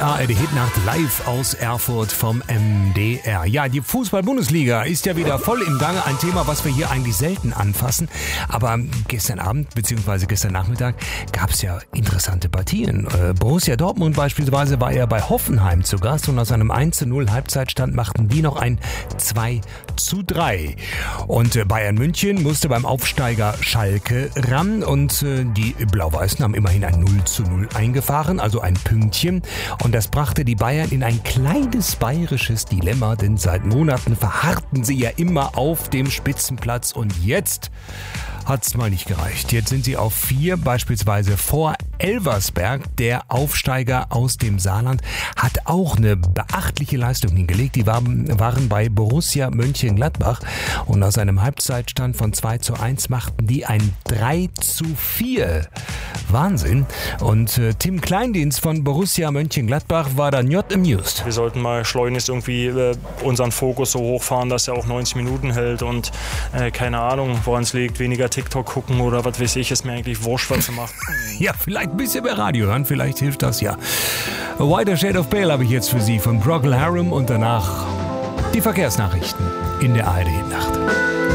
ARD Hitnacht live aus Erfurt vom MDR. Ja, die Fußball-Bundesliga ist ja wieder voll im Gange. Ein Thema, was wir hier eigentlich selten anfassen. Aber gestern Abend bzw. gestern Nachmittag gab es ja interessante Partien. Borussia Dortmund beispielsweise war ja bei Hoffenheim zu Gast und aus einem 1:0 Halbzeitstand machten die noch ein 2:3. Und Bayern München musste beim Aufsteiger Schalke ran und die Blau-Weißen haben immerhin ein 0:0 eingefahren, also ein Pünktchen. Und das brachte die Bayern in ein kleines bayerisches Dilemma, denn seit Monaten verharrten sie ja immer auf dem Spitzenplatz und jetzt hat's mal nicht gereicht. Jetzt sind sie auf 4, beispielsweise vor Elversberg. Der Aufsteiger aus dem Saarland hat auch eine beachtliche Leistung hingelegt. Die waren bei Borussia Mönchengladbach und aus einem Halbzeitstand von 2:1 machten die ein 3:4. Wahnsinn. Und Tim Kleindienst von Borussia Mönchengladbach war da not amused. Wir sollten mal schleunigst irgendwie unseren Fokus so hochfahren, dass er auch 90 Minuten hält und keine Ahnung, woran es liegt, weniger TikTok gucken oder was weiß ich, ist mir eigentlich wurscht, was zu machen. Ja, vielleicht ein bisschen mehr Radio hören, vielleicht hilft das ja. A Whiter Shade of Pale habe ich jetzt für Sie von Procol Harum und danach die Verkehrsnachrichten in der ARD Nacht.